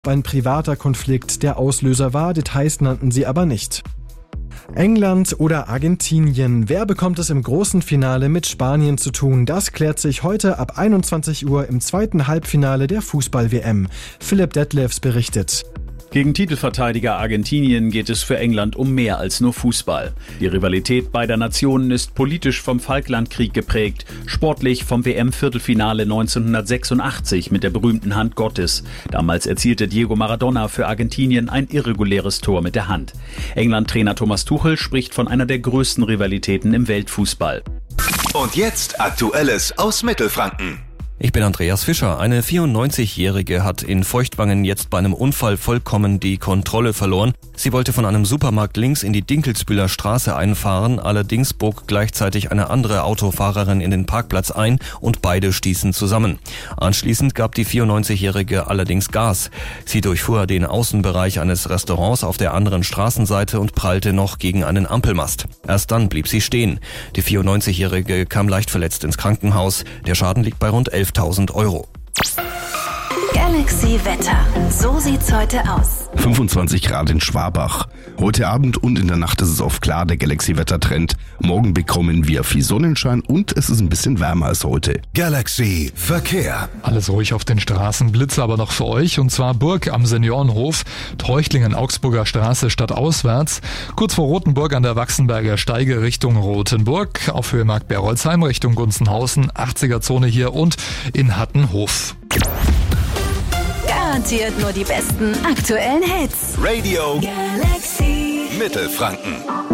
ein privater Konflikt der Auslöser war, Details nannten sie aber nicht. England oder Argentinien, wer bekommt es im großen Finale mit Spanien zu tun? Das klärt sich heute ab 21 Uhr im zweiten Halbfinale der Fußball-WM. Philipp Detlefs berichtet. Gegen Titelverteidiger Argentinien geht es für England um mehr als nur Fußball. Die Rivalität beider Nationen ist politisch vom Falklandkrieg geprägt, sportlich vom WM-Viertelfinale 1986 mit der berühmten Hand Gottes. Damals erzielte Diego Maradona für Argentinien ein irreguläres Tor mit der Hand. England-Trainer Thomas Tuchel spricht von einer der größten Rivalitäten im Weltfußball. Und jetzt Aktuelles aus Mittelfranken. Ich bin Andreas Fischer. Eine 94-Jährige hat in Feuchtwangen jetzt bei einem Unfall vollkommen die Kontrolle verloren. Sie wollte von einem Supermarkt links in die Dinkelsbühler Straße einfahren, allerdings bog gleichzeitig eine andere Autofahrerin in den Parkplatz ein und beide stießen zusammen. Anschließend gab die 94-Jährige allerdings Gas. Sie durchfuhr den Außenbereich eines Restaurants auf der anderen Straßenseite und prallte noch gegen einen Ampelmast. Erst dann blieb sie stehen. Die 94-Jährige kam leicht verletzt ins Krankenhaus. Der Schaden liegt bei rund 11.000 Euro. Galaxy Wetter. So sieht's heute aus. 25 Grad in Schwabach. Heute Abend und in der Nacht ist es oft klar, der Galaxy-Wettertrend. Morgen bekommen wir viel Sonnenschein und es ist ein bisschen wärmer als heute. Galaxy Verkehr. Alles ruhig auf den Straßen, Blitze aber noch für euch. Und zwar Burg am Seniorenhof, Treuchtlingen, Augsburger Straße stadtauswärts. Kurz vor Rothenburg an der Wachsenberger Steige Richtung Rothenburg. Auf Höhe Markt-Berolzheim Richtung Gunzenhausen, 80er-Zone hier und in Hattenhof. Garantiert nur die besten aktuellen Hits. Radio Galaxy Mittelfranken.